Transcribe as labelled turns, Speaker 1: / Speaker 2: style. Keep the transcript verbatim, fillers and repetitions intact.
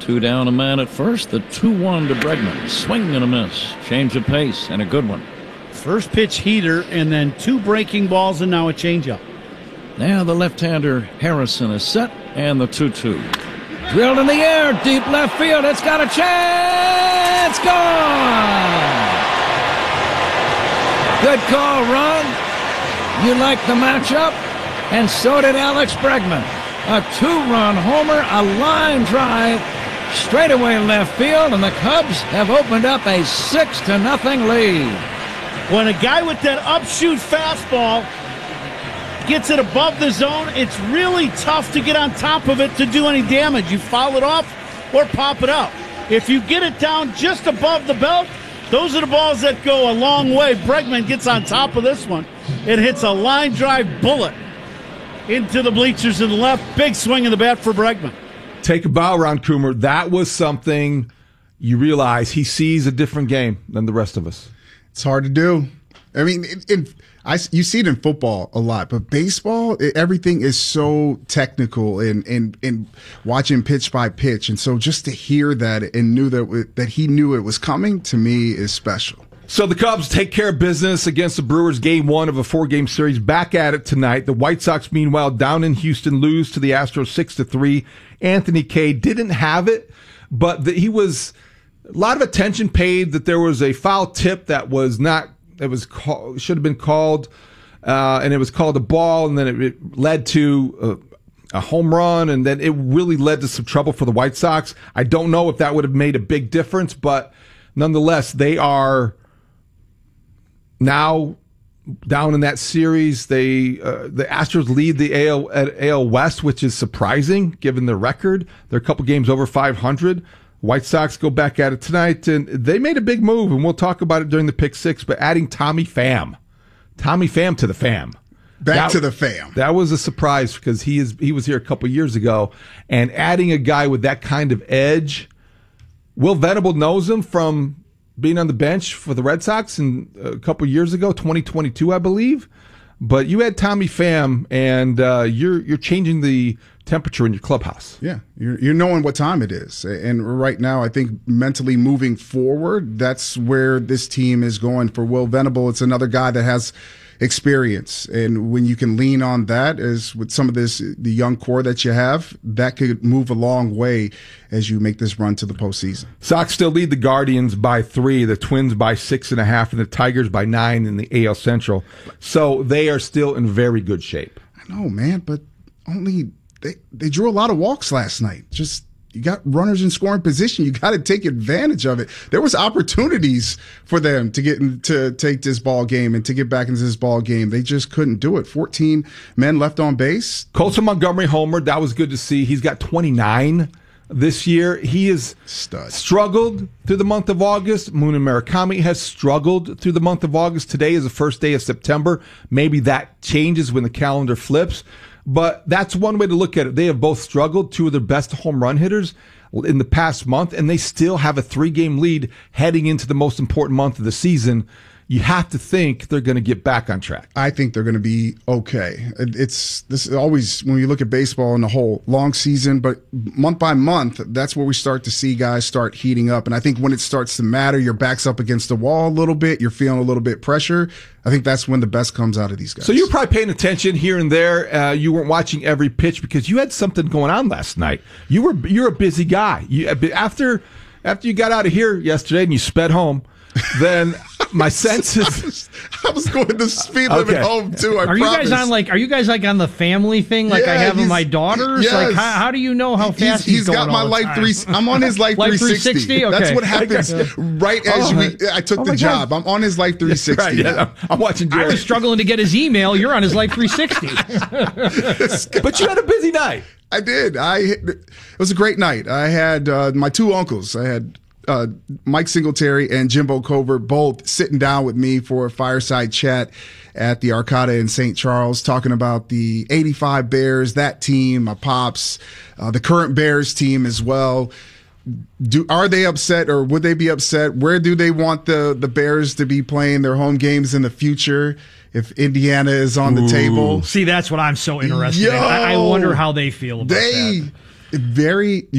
Speaker 1: Two down, a man at first. The two one to Bregman. Swing and a miss. Change of pace and a good one.
Speaker 2: First pitch heater and then two breaking balls and now a changeup.
Speaker 1: Now the left-hander Harrison is set and the two two. Drilled in the air, deep left field. It's got a chance. Gone. Good call, Ron. You like the matchup? And so did Alex Bregman. A two-run homer, a line drive, straightaway left field, and the Cubs have opened up a six to nothing lead.
Speaker 2: When a guy with that upshoot fastball gets it above the zone, it's really tough to get on top of it to do any damage. You foul it off or pop it out. If you get it down just above the belt, those are the balls that go a long way. Bregman gets on top of this one. It hits a line drive bullet into the bleachers in the left. Big swing in the bat for Bregman.
Speaker 3: Take a bow round, Coomer. That was something you realize he sees a different game than the rest of us.
Speaker 4: It's hard to do. I mean, it, it, I, you see it in football a lot, but baseball, it, everything is so technical and, and, and watching pitch by pitch. And so just to hear that and knew that, that he knew it was coming, to me is special.
Speaker 3: So the Cubs take care of business against the Brewers, game one of a four-game series. Back at it tonight. The White Sox, meanwhile, down in Houston, lose to the Astros six to three. Anthony Kay didn't have it, but the, he was a lot of attention paid that there was a foul tip that was not. It was call, should have been called, uh, and it was called a ball, and then it, it led to a, a home run, and then it really led to some trouble for the White Sox. I don't know if that would have made a big difference, but nonetheless, they are now down in that series. They uh, the Astros lead the A L, at A L West, which is surprising given their record. They're a couple games over five hundred. White Sox go back at it tonight, and they made a big move, and we'll talk about it during the pick six, but adding Tommy Pham. Tommy Pham to the fam.
Speaker 4: Back
Speaker 3: that,
Speaker 4: to the fam.
Speaker 3: That was a surprise because he is he was here a couple years ago, and adding a guy with that kind of edge. Will Venable knows him from being on the bench for the Red Sox in a couple years ago, twenty twenty-two, I believe. But you had Tommy Pham, and uh, you're you're changing the temperature in your clubhouse.
Speaker 4: Yeah, you're, you're knowing what time it is. And right now, I think mentally moving forward, that's where this team is going. For Will Venable, it's another guy that has experience. And when you can lean on that, as with some of this, the young core that you have, that could move a long way as you make this run to the postseason.
Speaker 3: Sox still lead the Guardians by three, the Twins by six and a half, and the Tigers by nine in the A L Central. So they are still in very good shape.
Speaker 4: I know, man, but only they, they drew a lot of walks last night. Just you got runners in scoring position. You got to take advantage of it. There was opportunities for them to get in, to take this ball game and to get back into this ball game. They just couldn't do it. fourteen men left on base.
Speaker 3: Colson Montgomery homered. That was good to see. He's got twenty-nine this year. He has
Speaker 4: Stud.
Speaker 3: struggled through the month of August. Moon and Murakami has struggled through the month of August. Today is the first day of September. Maybe that changes when the calendar flips. But that's one way to look at it. They have both struggled, two of their best home run hitters in the past month, and they still have a three-game lead heading into the most important month of the season. You have to think they're going to get back on track.
Speaker 4: I think they're going to be okay. It's this is always, when you look at baseball in the whole long season, but month by month, that's where we start to see guys start heating up. And I think when it starts to matter, your back's up against the wall a little bit, you're feeling a little bit pressure. I think that's when the best comes out of these guys.
Speaker 3: So you're probably paying attention here and there. Uh, you weren't watching every pitch because you had something going on last night. You were you're a busy guy. You, after after you got out of here yesterday and you sped home, then my sense is
Speaker 4: I was, I was going the speed limit
Speaker 3: Okay.
Speaker 4: home too. I
Speaker 5: Are
Speaker 4: promise.
Speaker 5: you guys on like? Are you guys like on the family thing, like I
Speaker 4: Yeah,
Speaker 5: have with
Speaker 4: he's-
Speaker 5: my daughters?
Speaker 4: yes.
Speaker 5: Like, how, how do you know how fast he's,
Speaker 4: he's
Speaker 5: going
Speaker 4: got my
Speaker 5: all the
Speaker 4: life
Speaker 5: time?
Speaker 4: three. I'm on his life,
Speaker 5: Life
Speaker 4: three sixty.
Speaker 5: three sixty? Okay.
Speaker 4: That's what happens right as
Speaker 3: Oh,
Speaker 4: we. I took
Speaker 3: oh
Speaker 4: the
Speaker 3: my
Speaker 4: job.
Speaker 3: God.
Speaker 4: I'm on his life three sixty.
Speaker 3: right. Yeah, I'm, I'm watching
Speaker 5: I
Speaker 3: Jerry.
Speaker 5: was struggling to get his email. You're on his Life three sixty.
Speaker 3: But you had a busy night.
Speaker 4: I did. I. It was a great night. I had uh, my two uncles. I had uh, Mike Singletary and Jimbo Covert both sitting down with me for a fireside chat at the Arcada in Saint Charles, talking about the eighty-five Bears, that team, my pops, uh, the current Bears team as well. Do are they upset, or would they be upset? Where do they want the the Bears to be playing their home games in the future if Indiana is on the table?
Speaker 5: See, that's what I'm so interested
Speaker 4: Yo,
Speaker 5: in. I, I wonder how they feel about
Speaker 4: They
Speaker 5: that.
Speaker 4: very.